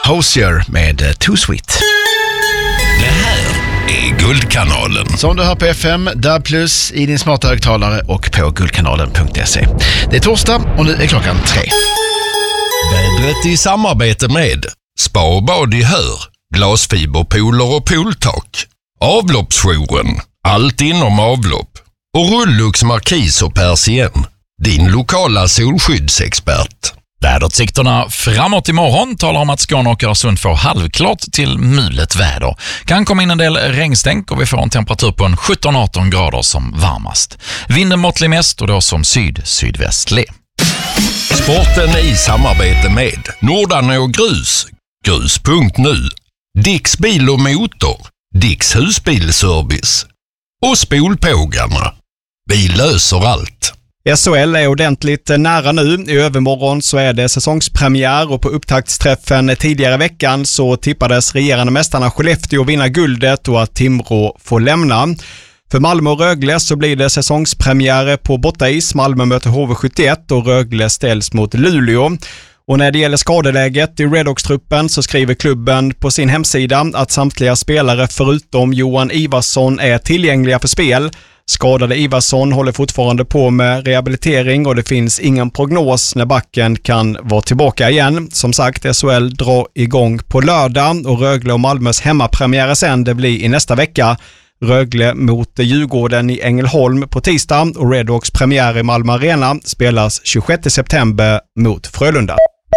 Hosier med Too Sweet. Det här är Guldkanalen. Som du hör på FM, DAB+, i din smarta högtalare och på guldkanalen.se. Det är torsdag och nu är klockan 3. Vädret i samarbete med Spa och bad i Hör, glasfiberpooler och pooltak, Avloppsjouren, allt inom avlopp och Rullux Markis och Persien, din lokala solskyddsexpert. Väderutsikterna framåt imorgon talar om att Skåne och Öresund får halvklart till mulet väder. Kan komma in en del regnstänk och vi får en temperatur på en 17-18 grader som varmast. Vinden måttlig mest och då som sydvästlig. Sporten i samarbete med Nordan och Grus, grus.nu, Dicks bil och motor, Dicks husbilservice och Spolpågarna. Vi löser allt. SHL är ordentligt nära nu. I övermorgon så är det säsongspremiär och på upptaktsträffen tidigare i veckan så tippades regerande mästarna Skellefteå vinna guldet och att Timrå får lämna. För Malmö och Rögle så blir det säsongspremiär på bortais. Malmö möter HV71 och Rögle ställs mot Luleå. Och när det gäller skadeläget i Redhawks-truppen så skriver klubben på sin hemsida att samtliga spelare förutom Johan Ivarsson är tillgängliga för spel. Skadade Ivarsson håller fortfarande på med rehabilitering och det finns ingen prognos när backen kan vara tillbaka igen. Som sagt, SHL drar igång på lördag och Rögle och Malmös hemmapremiär sen det blir i nästa vecka. Rögle mot Djurgården i Ängelholm på tisdag och Redhawks premiär i Malmö Arena spelas 26 september mot Frölunda.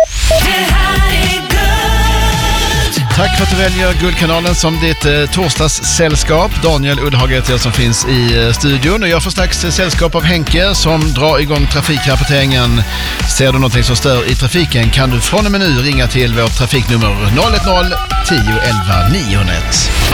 Tack för att du väljer Guldkanalen som ditt torsdagssällskap. Daniel Uddhage heter jag som finns i studion och jag får strax sällskap av Henke som drar igång trafikrapporteringen. Ser du någonting som stör i trafiken kan du från och med nu ringa till vårt trafiknummer 010 11 901.